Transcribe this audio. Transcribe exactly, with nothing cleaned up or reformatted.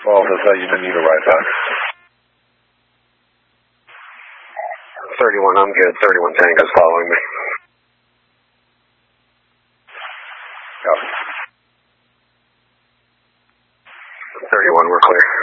Well, if it's that you didn't need a ride back. thirty-one, I'm good. thirty-one Tango's following me. Copy. thirty-one, we're clear.